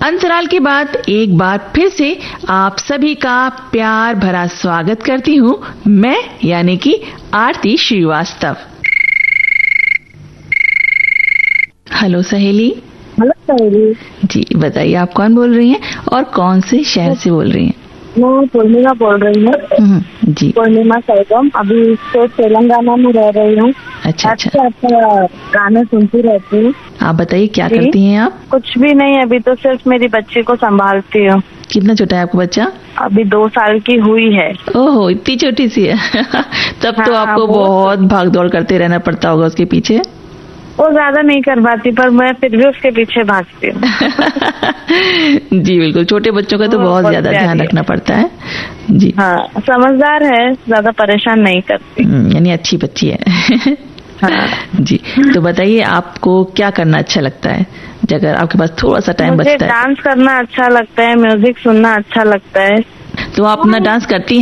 अंतराल के बाद एक बार फिर से आप सभी का प्यार भरा स्वागत करती हूँ मैं यानी कि आरती श्रीवास्तव। हेलो सहेली। हेलो सहेली जी बताइए आप कौन बोल रही हैं और कौन से शहर से बोल रही हैं? मैं पूर्णिमा बोल रही हूँ। जी पूर्णिमा सैगम, अभी तो तेलंगाना में रह रही हूँ। अच्छा। आपका गाने सुनती रहती हूँ। आप बताइए क्या करती हैं आप? कुछ भी नहीं, अभी तो सिर्फ मेरी बच्ची को संभालती हूँ। कितना छोटा है आपका बच्चा? अभी 2 साल की हुई है। ओहो इतनी छोटी सी है तब तो आपको बहुत भाग दौड़ करते रहना पड़ता होगा उसके पीछे। वो ज्यादा नहीं कर पाती पर मैं फिर भी उसके पीछे भागती हूँ। जी बिल्कुल, छोटे बच्चों का तो बहुत ज्यादा ध्यान रखना पड़ता है। जी हाँ, समझदार है, ज्यादा परेशान नहीं करती। यानी अच्छी बच्ची है। हाँ। जी तो बताइए आपको क्या करना अच्छा लगता है अगर आपके पास थोड़ा सा टाइम बचता है? मुझे डांस करना अच्छा लगता है, म्यूजिक सुनना अच्छा लगता है। तो आप अपना डांस करती हैं?